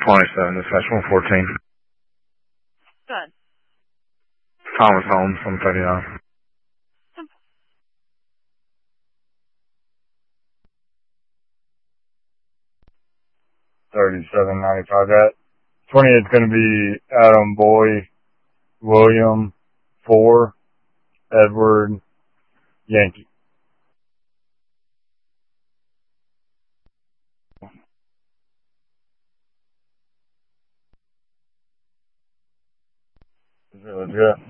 27, dispatch 114. Good. Thomas Holmes, 139. 3795. That 20 is going to be Adam Boy, William 4, Edward Yankee. Is it legit?